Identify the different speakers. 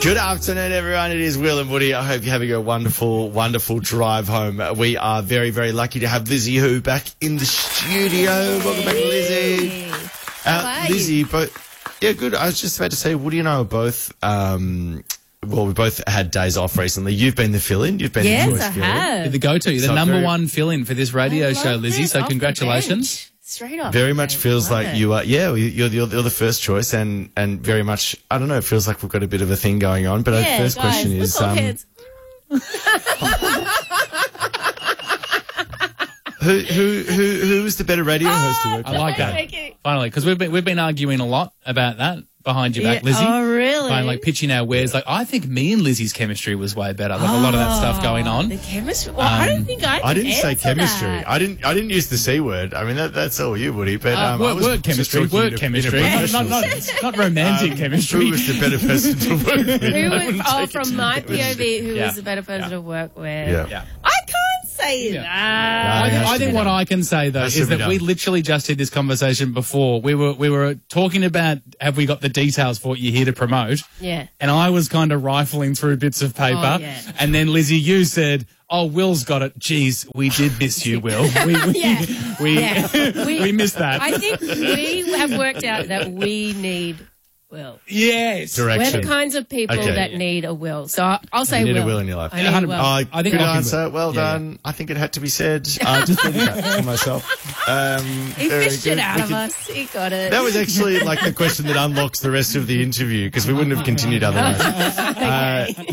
Speaker 1: Good afternoon, everyone. It is Will and Woody. I hope you're having a wonderful, wonderful drive home. We are very, very lucky to have Lizzie Hu back in the studio. Welcome back, Lizzie.
Speaker 2: How are
Speaker 1: Lizzie, yeah, good. I was just about to say, Woody and I were both, we both had days off recently. You've been the fill-in. You've been the choice
Speaker 2: I
Speaker 1: fill-in.
Speaker 2: have.
Speaker 3: You're the go-to. You're the
Speaker 1: So
Speaker 3: number
Speaker 1: very-
Speaker 3: one fill-in for this radio
Speaker 2: I
Speaker 3: show,
Speaker 2: love
Speaker 3: Lizzie.
Speaker 2: this
Speaker 3: So
Speaker 2: off the
Speaker 3: congratulations.
Speaker 2: bench. Straight off.
Speaker 1: Very
Speaker 2: the
Speaker 1: much
Speaker 2: bench.
Speaker 1: feels
Speaker 2: Love
Speaker 1: like
Speaker 2: it.
Speaker 1: you are, you're the first choice and very much, I don't know, it feels like we've got a bit of a thing going on. But our
Speaker 2: Yeah,
Speaker 1: first
Speaker 2: guys,
Speaker 1: question
Speaker 2: let's
Speaker 1: is,
Speaker 2: hold hands.
Speaker 1: who is the better radio host to work
Speaker 3: I
Speaker 1: with?
Speaker 3: like that.
Speaker 2: Okay.
Speaker 3: Finally, because we've been arguing a lot about that behind your back,
Speaker 2: Yeah.
Speaker 3: Lizzie.
Speaker 2: Oh, really?
Speaker 3: Kind of like pitching our wares. Like, I think me and Lizzie's chemistry was way better. Like a lot of that stuff going on.
Speaker 2: The chemistry. Well, I don't think
Speaker 1: I didn't say
Speaker 2: answer
Speaker 1: chemistry.
Speaker 2: that.
Speaker 1: I didn't use the C word. I mean, that's all you, Woody. But I was
Speaker 3: Work
Speaker 1: just
Speaker 3: chemistry.
Speaker 1: talking
Speaker 3: Work
Speaker 1: in a
Speaker 3: chemistry.
Speaker 1: professional
Speaker 3: Not romantic chemistry.
Speaker 1: Who was the better person to work with?
Speaker 2: Who
Speaker 1: I
Speaker 2: was,
Speaker 1: wouldn't take it
Speaker 2: from
Speaker 1: to
Speaker 2: my
Speaker 1: chemistry.
Speaker 2: POV, who
Speaker 3: Yeah.
Speaker 2: was the better person
Speaker 3: Yeah.
Speaker 2: to work with?
Speaker 1: Yeah.
Speaker 3: Yeah.
Speaker 2: I can't say
Speaker 3: Yeah.
Speaker 2: that.
Speaker 1: it has
Speaker 3: I
Speaker 1: to
Speaker 3: think
Speaker 1: be
Speaker 3: what
Speaker 1: done.
Speaker 3: I can say though
Speaker 1: Has to
Speaker 3: is
Speaker 1: be
Speaker 3: that we
Speaker 1: done.
Speaker 3: literally just had this conversation before. We were talking about have we got the details for what you're here to promote?
Speaker 2: Yeah.
Speaker 3: And I was kind of rifling through bits of paper,
Speaker 2: Oh, yeah.
Speaker 3: and then Lizzie, you said, "Oh, Will's got it." Geez, we did miss you, Will.
Speaker 2: Yeah.
Speaker 3: We
Speaker 2: Yeah.
Speaker 3: we missed that.
Speaker 2: I think we have worked out that we need Will.
Speaker 3: Yes.
Speaker 2: We're
Speaker 1: Direction.
Speaker 2: the kinds of people
Speaker 1: Okay.
Speaker 2: that need a Will. So I'll say
Speaker 1: You need
Speaker 2: Will.
Speaker 1: a Will in your life.
Speaker 2: I need a
Speaker 3: 100%.
Speaker 2: Will.
Speaker 1: I
Speaker 3: I think
Speaker 1: good
Speaker 3: I can
Speaker 1: answer.
Speaker 3: do it.
Speaker 1: Well
Speaker 3: Yeah,
Speaker 1: done. I think it had to be said. Just thinking that for myself.
Speaker 2: He
Speaker 1: Very
Speaker 2: fished
Speaker 1: good.
Speaker 2: it out
Speaker 1: We
Speaker 2: of
Speaker 1: could-
Speaker 2: us. He got it.
Speaker 1: That was actually like the question that unlocks the rest of the interview because we wouldn't have continued otherwise.